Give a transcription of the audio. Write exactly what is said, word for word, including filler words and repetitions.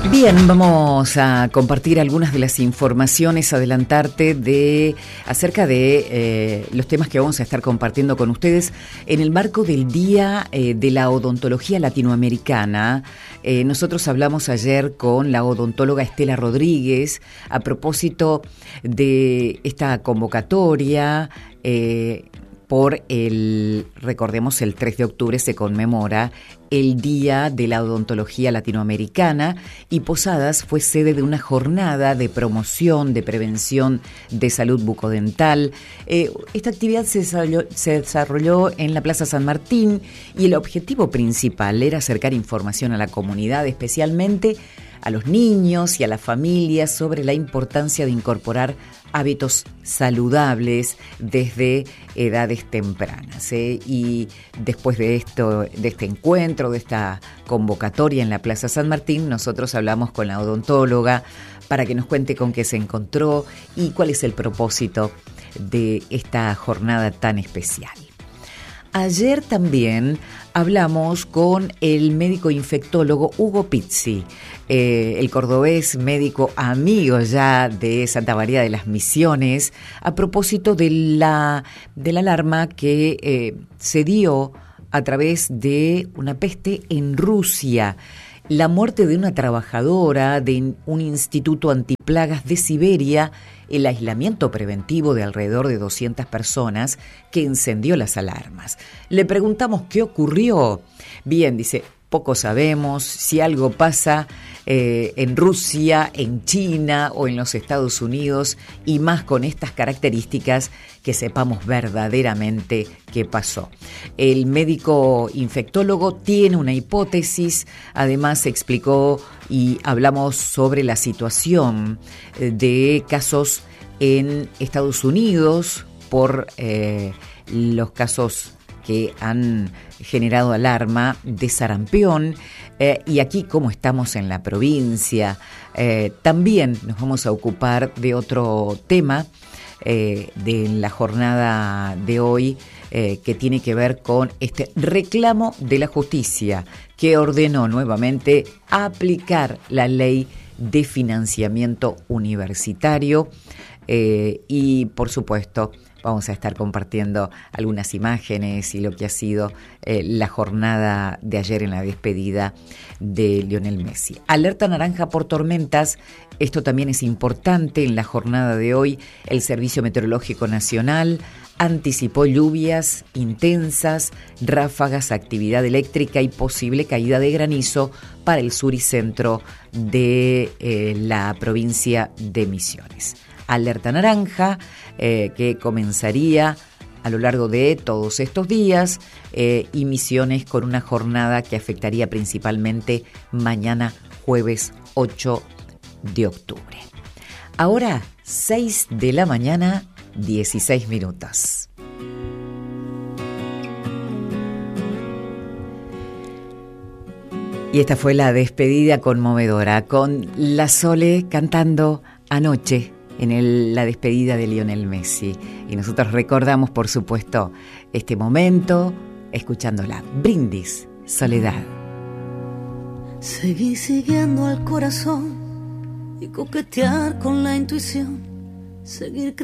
Bien, vamos a compartir algunas de las informaciones, adelantarte de acerca de eh, los temas que vamos a estar compartiendo con ustedes en el marco del Día eh, de la Odontología Latinoamericana. Eh, nosotros hablamos ayer con la odontóloga Estela Rodríguez a propósito de esta convocatoria. Eh, por el, recordemos, el tres de octubre se conmemora el Día de la Odontología Latinoamericana y Posadas fue sede de una jornada de promoción, de prevención de salud bucodental. Eh, esta actividad se desarrolló, se desarrolló en la Plaza San Martín y el objetivo principal era acercar información a la comunidad, especialmente a los niños y a las familias sobre la importancia de incorporar hábitos saludables desde edades tempranas, ¿eh? Y después de esto, de este encuentro, de esta convocatoria en la Plaza San Martín, nosotros hablamos con la odontóloga para que nos cuente con qué se encontró y cuál es el propósito de esta jornada tan especial. Ayer también hablamos con el médico infectólogo Hugo Pizzi, eh, el cordobés médico amigo ya de Santa María de las Misiones, a propósito de la, de la alarma que eh, se dio a través de una peste en Rusia. La muerte de una trabajadora de un instituto antiplagas de Siberia, el aislamiento preventivo de alrededor de doscientas personas que encendió las alarmas. Le preguntamos qué ocurrió. Bien, dice, poco sabemos, si algo pasa eh, en Rusia, en China o en los Estados Unidos, y más con estas características, que sepamos verdaderamente qué pasó. El médico infectólogo tiene una hipótesis, además explicó y hablamos sobre la situación de casos en Estados Unidos por eh, los casos que han generado alarma de sarampión, eh, y aquí como estamos en la provincia, eh, también nos vamos a ocupar de otro tema eh, de la jornada de hoy, eh, que tiene que ver con este reclamo de la justicia que ordenó nuevamente aplicar la ley de financiamiento universitario, eh, y por supuesto vamos a estar compartiendo algunas imágenes y lo que ha sido eh, la jornada de ayer en la despedida de Lionel Messi. Alerta naranja por tormentas, esto también es importante en la jornada de hoy. El Servicio Meteorológico Nacional anticipó lluvias intensas, ráfagas, actividad eléctrica y posible caída de granizo para el sur y centro de eh, la provincia de Misiones. Alerta naranja eh, que comenzaría a lo largo de todos estos días, eh, y Misiones con una jornada que afectaría principalmente mañana jueves ocho de octubre. Ahora seis de la mañana, dieciséis minutos. Y esta fue la despedida conmovedora con La Sole cantando Anoche en el, la despedida de Lionel Messi. Y nosotros recordamos, por supuesto, este momento escuchándola. Brindis, Soledad. Seguí siguiendo al corazón y coquetear con la intuición. Seguir